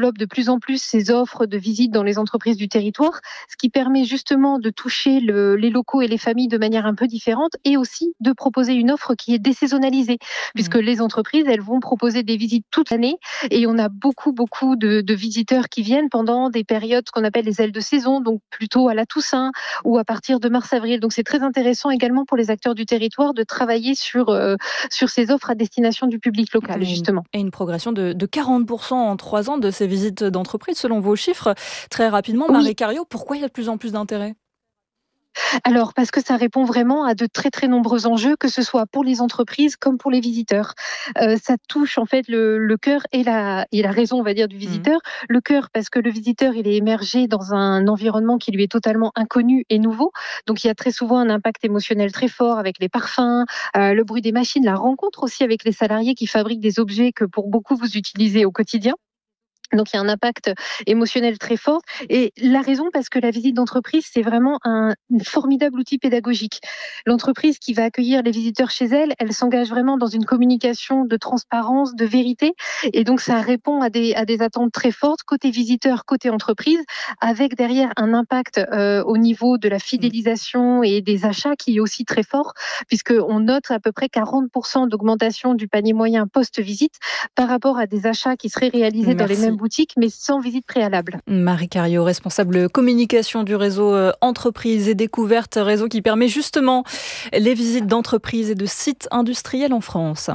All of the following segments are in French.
développe de plus en plus ces offres de visite dans les entreprises du territoire, ce qui permet justement de toucher les locaux et les familles de manière un peu différente et aussi de proposer une offre qui est désaisonnalisée, puisque les entreprises, elles vont proposer des visites toute l'année et on a beaucoup de visiteurs qui viennent pendant des périodes qu'on appelle les ailes de saison, donc plutôt à la Toussaint ou à partir de mars-avril. Donc c'est très intéressant également pour les acteurs du territoire de travailler sur ces offres à destination du public local, justement. Et une progression de 40% en 3 ans de ces visites d'entreprise, selon vos chiffres. Très rapidement, Oui. Marie Cariou, pourquoi il y a de plus en plus d'intérêt ? Alors, parce que ça répond vraiment à de très très nombreux enjeux, que ce soit pour les entreprises comme pour les visiteurs. Ça touche en fait le cœur et la raison, on va dire, du visiteur. Le cœur, parce que le visiteur, il est émergé dans un environnement qui lui est totalement inconnu et nouveau. Donc, il y a très souvent un impact émotionnel très fort avec les parfums, le bruit des machines, la rencontre aussi avec les salariés qui fabriquent des objets que pour beaucoup vous utilisez au quotidien. Donc il y a un impact émotionnel très fort. Et la raison, parce que la visite d'entreprise, c'est vraiment un formidable outil pédagogique. L'entreprise qui va accueillir les visiteurs chez elle, elle s'engage vraiment dans une communication de transparence, de vérité. Et donc ça répond à des attentes très fortes, côté visiteur, côté entreprise, avec derrière un impact au niveau de la fidélisation et des achats qui est aussi très fort, puisqu'on note à peu près 40% d'augmentation du panier moyen post-visite par rapport à des achats qui seraient réalisés dans les mêmes boutique, mais sans visite préalable. Marie Cariou, responsable communication du réseau Entreprises et Découvertes, réseau qui permet justement les visites d'entreprises et de sites industriels en France.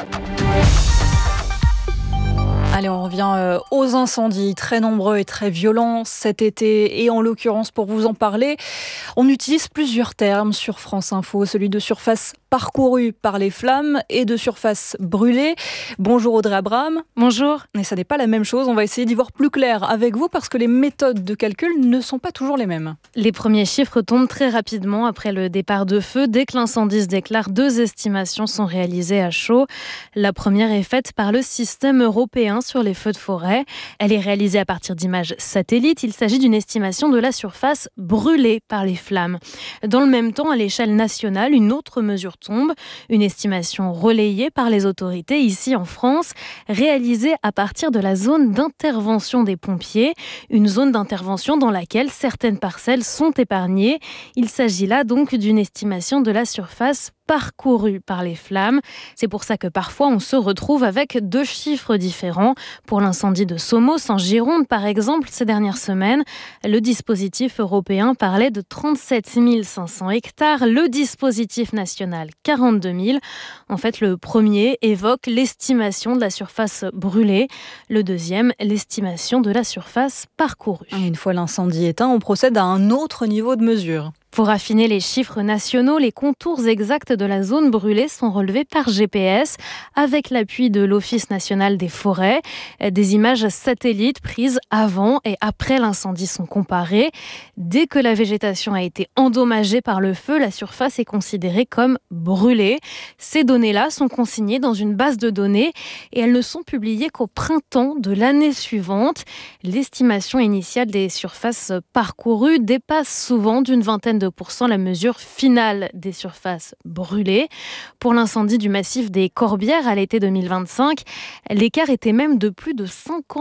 Allez, on revient aux incendies, très nombreux et très violents cet été. Et en l'occurrence, pour vous en parler, on utilise plusieurs termes sur France Info. Celui de surface parcourue par les flammes et de surface brûlée. Bonjour Audrey Abraham. Bonjour. Mais ça n'est pas la même chose. On va essayer d'y voir plus clair avec vous parce que les méthodes de calcul ne sont pas toujours les mêmes. Les premiers chiffres tombent très rapidement après le départ de feu. Dès que l'incendie se déclare, 2 estimations sont réalisées à chaud. La première est faite par le système européen sur les feux de forêt. Elle est réalisée à partir d'images satellites. Il s'agit d'une estimation de la surface brûlée par les flammes. Dans le même temps, à l'échelle nationale, une autre mesure tombe, une estimation relayée par les autorités ici en France, réalisée à partir de la zone d'intervention des pompiers, une zone d'intervention dans laquelle certaines parcelles sont épargnées. Il s'agit là donc d'une estimation de la surface parcourue par les flammes. C'est pour ça que parfois on se retrouve avec 2 chiffres différents. Pour l'incendie de Somos en Gironde par exemple, ces dernières semaines, le dispositif européen parlait de 37 500 hectares, le dispositif national 42 000. En fait, le premier évoque l'estimation de la surface brûlée, le deuxième, l'estimation de la surface parcourue. Et une fois l'incendie éteint, on procède à un autre niveau de mesure. Pour affiner les chiffres nationaux, les contours exacts de la zone brûlée sont relevés par GPS avec l'appui de l'Office national des forêts. Des images satellites prises avant et après l'incendie sont comparées. Dès que la végétation a été endommagée par le feu, la surface est considérée comme brûlée. Ces données-là sont consignées dans une base de données et elles ne sont publiées qu'au printemps de l'année suivante. L'estimation initiale des surfaces parcourues dépasse souvent d'une vingtaine de % la mesure finale des surfaces brûlées. Pour l'incendie du massif des Corbières à l'été 2025, l'écart était même de plus de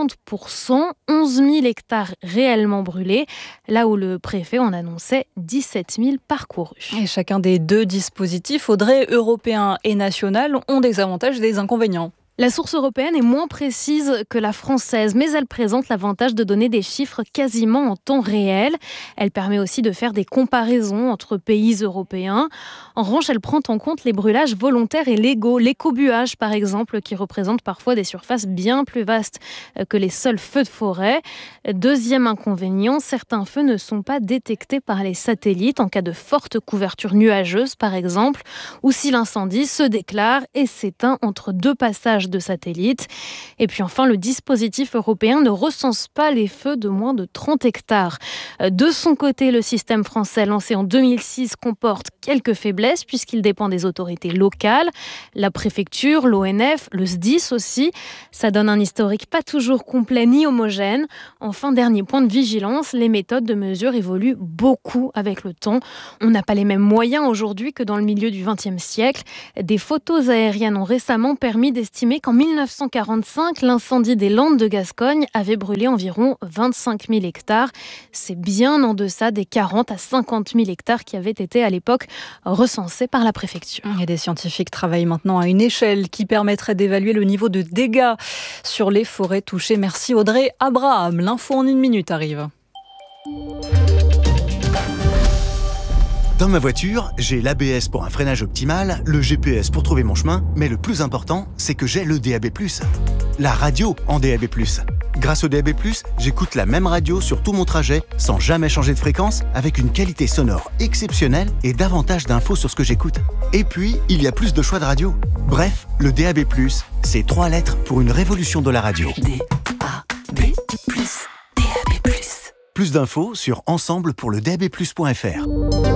50%, 11 000 hectares réellement brûlés, là où le préfet en annonçait 17 000 parcourus. Et chacun des 2 dispositifs, Audrey, européen et national, ont des avantages et des inconvénients. La source européenne est moins précise que la française, mais elle présente l'avantage de donner des chiffres quasiment en temps réel. Elle permet aussi de faire des comparaisons entre pays européens. En revanche, elle prend en compte les brûlages volontaires et légaux, l'écobuage par exemple, qui représente parfois des surfaces bien plus vastes que les seuls feux de forêt. Deuxième inconvénient, certains feux ne sont pas détectés par les satellites en cas de forte couverture nuageuse par exemple, ou si l'incendie se déclare et s'éteint entre 2 passages de satellites. Et puis enfin, le dispositif européen ne recense pas les feux de moins de 30 hectares. De son côté, le système français lancé en 2006 comporte quelques faiblesses puisqu'il dépend des autorités locales, la préfecture, l'ONF, le SDIS aussi. Ça donne un historique pas toujours complet ni homogène. Enfin, dernier point de vigilance, les méthodes de mesure évoluent beaucoup avec le temps. On n'a pas les mêmes moyens aujourd'hui que dans le milieu du XXe siècle. Des photos aériennes ont récemment permis d'estimer estimé qu'en 1945, l'incendie des Landes de Gascogne avait brûlé environ 25 000 hectares. C'est bien en deçà des 40 à 50 000 hectares qui avaient été à l'époque recensés par la préfecture. Et des scientifiques travaillent maintenant à une échelle qui permettrait d'évaluer le niveau de dégâts sur les forêts touchées. Merci Audrey Abraham. L'info en 1 minute arrive. Dans ma voiture, j'ai l'ABS pour un freinage optimal, le GPS pour trouver mon chemin, mais le plus important, c'est que j'ai le DAB+, la radio en DAB+. Grâce au DAB+, j'écoute la même radio sur tout mon trajet, sans jamais changer de fréquence, avec une qualité sonore exceptionnelle et davantage d'infos sur ce que j'écoute. Et puis, il y a plus de choix de radio. Bref, le DAB+, c'est 3 lettres pour une révolution de la radio. DAB+, DAB+. Plus d'infos sur ensemblepourledabplus.fr.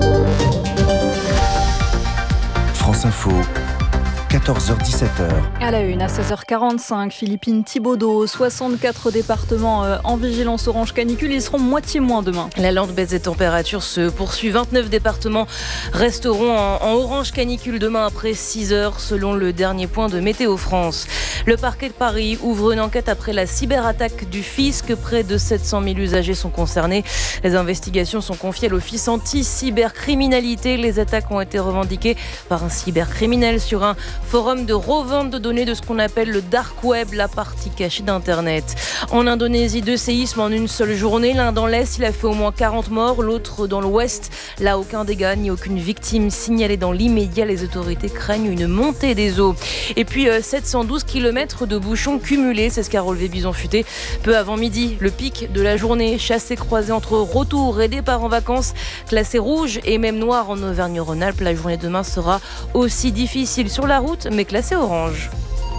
France Info, 14h-17h. À la une, à 16h45, Philippine Thibaudeau, 64 départements en vigilance orange canicule, ils seront moitié moins demain. La lente baisse des températures se poursuit. 29 départements resteront en orange canicule demain après 6h, selon le dernier point de Météo France. Le parquet de Paris ouvre une enquête après la cyberattaque du fisc. Près de 700 000 usagers sont concernés. Les investigations sont confiées à l'Office anti-cybercriminalité. Les attaques ont été revendiquées par un cybercriminel sur un forum de revente de données de ce qu'on appelle le dark web, la partie cachée d'Internet. En Indonésie, 2 séismes en une seule journée. L'un dans l'Est, il a fait au moins 40 morts. L'autre dans l'Ouest, là, aucun dégât ni aucune victime signalée dans l'immédiat. Les autorités craignent une montée des eaux. Et puis, 712 km de bouchons cumulés. C'est ce qu'a relevé Bison Futé peu avant midi. Le pic de la journée, chassé croisé entre retour et départ en vacances. Classé rouge et même noir en Auvergne-Rhône-Alpes. La journée de demain sera aussi difficile sur la route, mais classé orange.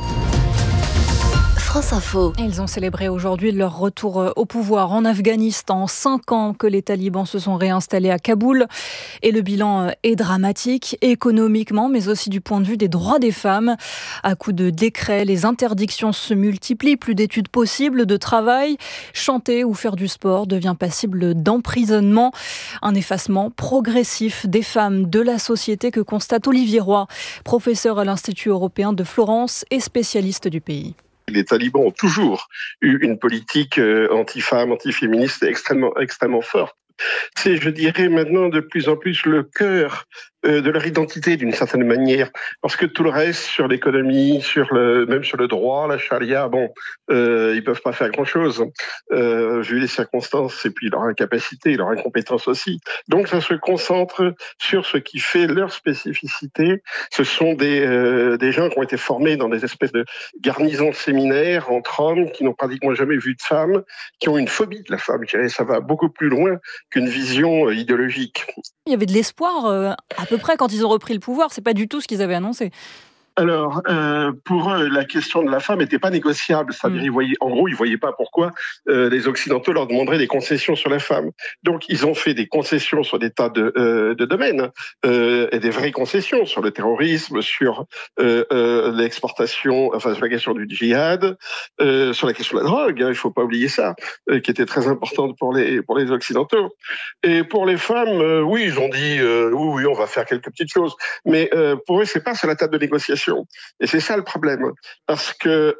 France Info. Ils ont célébré aujourd'hui leur retour au pouvoir en Afghanistan. 5 ans que les talibans se sont réinstallés à Kaboul. Et le bilan est dramatique, économiquement, mais aussi du point de vue des droits des femmes. À coups de décrets, les interdictions se multiplient. Plus d'études possibles, de travail. Chanter ou faire du sport devient passible d'emprisonnement. Un effacement progressif des femmes de la société que constate Olivier Roy, professeur à l'Institut européen de Florence et spécialiste du pays. Les talibans ont toujours eu une politique anti-femme, anti-féministe extrêmement forte. C'est, je dirais, maintenant de plus en plus le cœur de leur identité d'une certaine manière, parce que tout le reste sur l'économie, même sur le droit, la charia, ils peuvent pas faire grand-chose vu les circonstances et puis leur incapacité, leur incompétence aussi. Donc ça se concentre sur ce qui fait leur spécificité. Ce sont des gens qui ont été formés dans des espèces de garnisons séminaires entre hommes qui n'ont pratiquement jamais vu de femmes, qui ont une phobie de la femme. Je dirais, ça va beaucoup plus loin qu'une vision idéologique. Il y avait de l'espoir à peu près quand ils ont repris le pouvoir, c'est pas du tout ce qu'ils avaient annoncé. Alors, pour eux, la question de la femme n'était pas négociable. C'est-à-dire, ils voyaient pas pourquoi les Occidentaux leur demanderaient des concessions sur la femme. Donc, ils ont fait des concessions sur des tas de domaines, et des vraies concessions sur le terrorisme, sur l'exportation, sur la question du djihad, sur la question de la drogue. Il faut pas oublier ça, qui était très importante pour les Occidentaux. Et pour les femmes, oui, ils ont dit oui, on va faire quelques petites choses. Mais pour eux, c'est pas sur la table de négociation. Et c'est ça le problème, parce que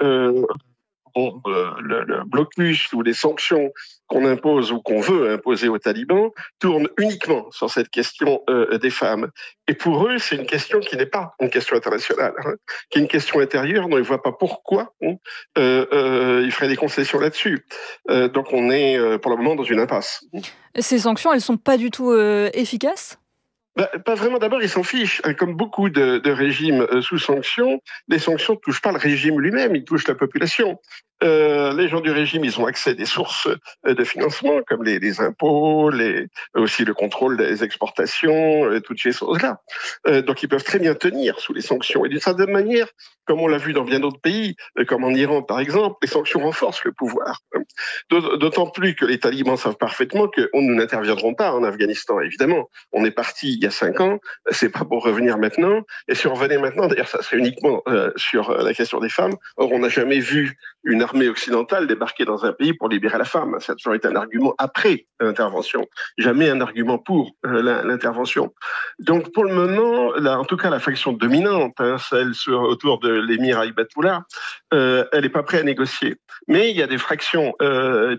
le blocus ou les sanctions qu'on impose ou qu'on veut imposer aux talibans tournent uniquement sur cette question des femmes. Et pour eux, c'est une question qui n'est pas une question internationale, qui est une question intérieure dont ils ne voient pas pourquoi ils feraient des concessions là-dessus. Donc on est pour le moment dans une impasse. Ces sanctions, elles ne sont pas du tout efficaces ? Pas vraiment. D'abord, ils s'en fichent. Comme beaucoup de régimes sous sanctions, les sanctions ne touchent pas le régime lui-même, ils touchent la population. Les gens du régime, ils ont accès à des sources de financement, comme les impôts, aussi le contrôle des exportations, toutes ces choses-là. Donc, ils peuvent très bien tenir sous les sanctions. Et d'une certaine manière, comme on l'a vu dans bien d'autres pays, comme en Iran par exemple, les sanctions renforcent le pouvoir. D'autant plus que les talibans savent parfaitement que nous n'interviendrons pas en Afghanistan. Évidemment, on est parti il y a 5 ans, c'est pas pour revenir maintenant. Et si on revenait maintenant, d'ailleurs, ça serait uniquement sur la question des femmes. Or, on n'a jamais vu une armée occidentale débarquer dans un pays pour libérer la femme. Ça a toujours été un argument après l'intervention, jamais un argument pour l'intervention. Donc pour le moment, en tout cas la faction dominante, celle autour de l'émir Aïbatoula, elle n'est pas prête à négocier. Mais il y a des fractions